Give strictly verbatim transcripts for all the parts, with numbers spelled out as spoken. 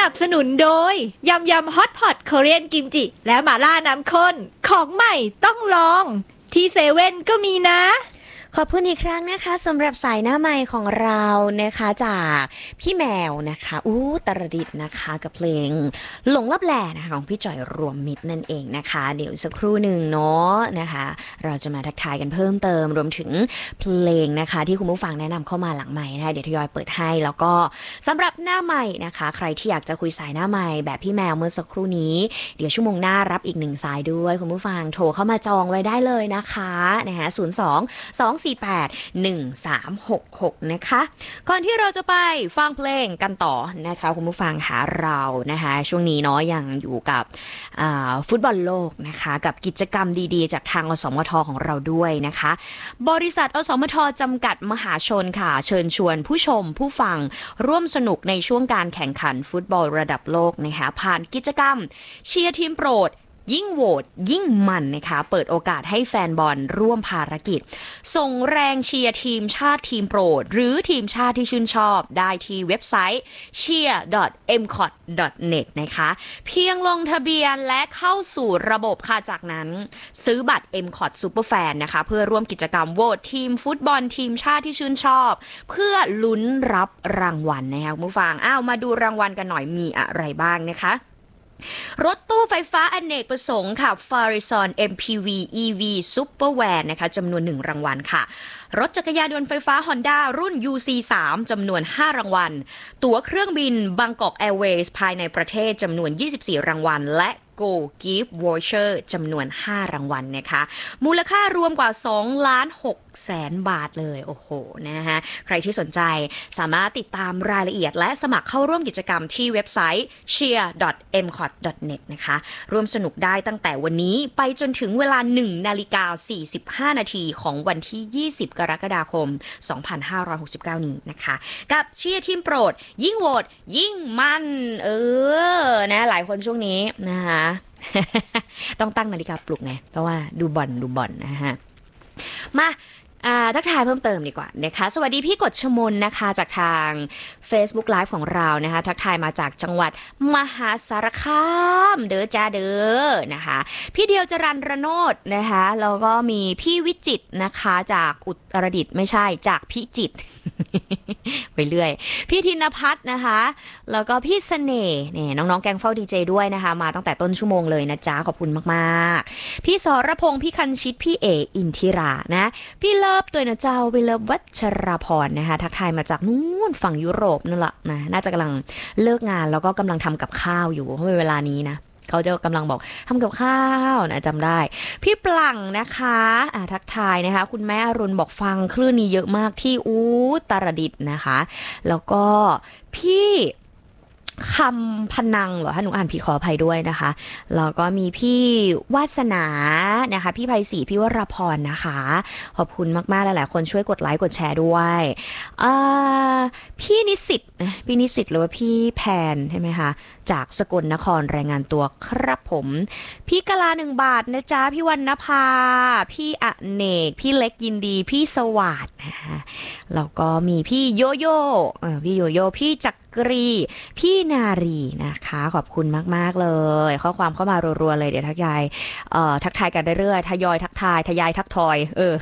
นับสนุนโดยยำยำฮอตพอตคอเรียนกิมจิและหม่าล่าน้ำข้นของใหม่ต้องลองที่เซเว่นก็มีนะขอบคุณอีกครั้งนะคะสำหรับสายหน้าไมค์ของเรานะคะจากพี่แมวนะคะอู้ตรดิตนะคะกับเพลงหลงลับแลนะคะของพี่จอยรวมมิตรนั่นเองนะคะเดี๋ยวสักครู่หนึ่งเนาะนะคะเราจะมาทักทายกันเพิ่มเติมรวมถึงเพลงนะคะที่คุณผู้ฟังแนะนำเข้ามาหลังไมค์นะคะเดี๋ยวทยอยเปิดให้แล้วก็สำหรับหน้าไมค์นะคะใครที่อยากจะคุยสายหน้าไมค์แบบพี่แมวเมื่อสักครู่นี้เดี๋ยวชั่วโมงหน้ารับอีกหนึ่งสายด้วยคุณผู้ฟังโทรเข้ามาจองไว้ได้เลยนะคะนะคะศูนย์ สอง สอง สี่ แปด หนึ่ง สาม หก หกนะคะก่อนที่เราจะไปฟังเพลงกันต่อนะคะคุณผู้ฟังหาเรานะคะช่วงนี้เนาะยังอยู่กับฟุตบอลโลกนะคะกับกิจกรรมดีๆจากทางอสมทของเราด้วยนะคะบริษัทอสมทจำกัดมหาชนค่ะเชิญชวนผู้ชมผู้ฟังร่วมสนุกในช่วงการแข่งขันฟุตบอลระดับโลกนะคะผ่านกิจกรรมเชียร์ทีมโปรดยิ่งโหวตยิ่งมันนะคะเปิดโอกาสให้แฟนบอลร่วมภารกิจส่งแรงเชียร์ทีมชาติทีมโปรดหรือทีมชาติที่ชื่นชอบได้ที่เว็บไซต์ เชียร์ ดอท เอ็ม คอท ดอท เน็ต นะคะเพียงลงทะเบียนและเข้าสู่ระบบค่ะจากนั้นซื้อบัตร เอ็ม คอท Superfan นะคะเพื่อร่วมกิจกรรมโหวตทีมฟุตบอลทีมชาติที่ชื่นชอบเพื่อลุ้นรับรางวัลนะคะคุณผู้ฟังอ้าวมาดูรางวัลกันหน่อยมีอะไรบ้างนะคะรถตู้ไฟฟ้าอเนกประสงค์ค่ะ Farizon เอ็ม พี วี อี วี Super Van นะคะจำนวนหนึ่งรางวัลค่ะรถจักรยานยนต์ไฟฟ้า Honda รุ่น ยู ซี สาม จำนวนห้ารางวัลตั๋วเครื่องบิน Bangkok Airways ภายในประเทศจำนวนยี่สิบสี่รางวัลและ Go Gift Voucher จำนวนห้ารางวัลนะคะมูลค่ารวมกว่าสองล้านหกแสนบาทเลยโอ้โหนะคะใครที่สนใจสามารถติดตามรายละเอียดและสมัครเข้าร่วมกิจกรรมที่เว็บไซต์ เชียร์ ดอท เอ็ม คอท ดอท เน็ต นะคะร่วมสนุกได้ตั้งแต่วันนี้ไปจนถึงเวลา หนึ่งนาฬิกาสี่สิบห้านาทีของวันที่ยี่สิบกรกฎาคมสองพันห้าร้อยหกสิบเก้านี้นะคะกับเชียร์ทีมโปรดยิ่งโหวตยิ่งมันเออนะหลายคนช่วงนี้นะคะต้องตั้งนาฬิกาปลุกไงเพราะว่าดูบอลดูบอลนะฮะมาทักทายเพิ่มเติมดีกว่านะคะสวัสดีพี่กฎชมนนะคะจากทาง Facebook Live ของเรานะคะทักทายมาจากจังหวัดมหาสารคามเด้อจ้าเด้อนะคะพี่เดียวจรัญระโนดนะคะแล้วก็มีพี่วิจิตรนะคะจากอุตรดิตถ์ไม่ใช่จากพิจิตร ไปเรื่อยพี่ธินภัทรนะคะแล้วก็พี่เสน่ห์เนี่ยน้องๆแกงเฝ้าดีเจด้วยนะคะมาตั้งแต่ต้นชั่วโมงเลยนะจ๊ะขอบคุณมากๆพี่สรพงษ์พี่คันชิตพี่เออินทิรานะพี่เลิฟตัวนะเจ้าพี่เลิฟวัชราพรนะคะทักทายมาจากนู่นฝั่งยุโรปนั่นแหละนะน่าจะกำลังเลิกงานแล้วก็กำลังทำกับข้าวอยู่เพราะเวลานี้นะเขาจะกำลังบอกทำกับข้าวนะจำได้พี่ปลั่งนะคะอ่าทักทายนะคะคุณแม่อรุณบอกฟังคลื่นนี้เยอะมากที่อุตรดิตถ์นะคะแล้วก็พี่คำพนังเหรอถ้าหนูอ่านผิดขออภัยด้วยนะคะแล้วก็มีพี่วาสนานะคะพี่ไพศรีพี่วรพรนะคะขอบคุณมากๆหลายๆคนช่วยกดไลค์กดแชร์ด้วยพี่นิสิตพี่นิสิตหรือว่าพี่แพนใช่ไหมคะจากสกลนครรายงานตัวครับผมพี่กะลาหนึ่งบาทนะจ๊ะพี่วรรณภาพี่อเนกพี่เล็กยินดีพี่สวัสดนะคะแล้วก็มีพี่โยโย่พี่โยโย่พี่จักรีพี่นารีนะคะขอบคุณมากๆเลยข้อความเข้ามารัวๆเลยเดี๋ยวทักทายเอ่อทักทายกันเรื่อยๆทยอยทักทายทยายทักทอยเออ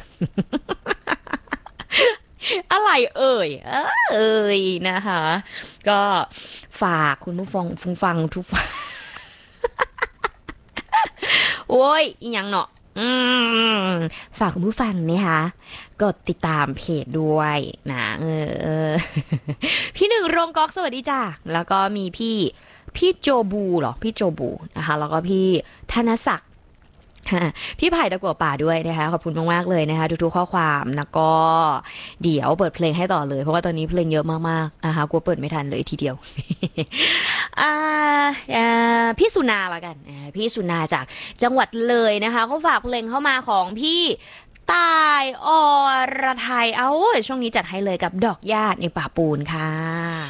อะไรเอ่ยเอ่ยนะคะก็ฝากคุณผู้ฟังฟังฟังทุกฟัง โอ้ยอีหยังเนาะฝากคุณผู้ฟังนะคะกดติดตามเพจด้วยนะเออพี่หนึ่งโรงก๊อกสวัสดีจ้าแล้วก็มีพี่พี่โจบูเหรอพี่โจบูนะคะแล้วก็พี่ธนศักดิ์พี่ไผ่ตะกั่วป่าด้วยนะคะขอบคุณมากๆเลยนะคะทุกๆข้อความแล้วก็เดี๋ยวเปิดเพลงให้ต่อเลยเพราะว่าตอนนี้เพลงเยอะมากๆนะคะกลัวเปิดไม่ทันเลยทีเดียวพี่สุนาละกันพี่สุนาจากจังหวัดเลยนะคะเขาฝากเพลงเข้ามาของพี่ตายอรไทยเอาช่วงนี้จัดให้เลยกับดอกหญ้าในป่าปูนค่ะ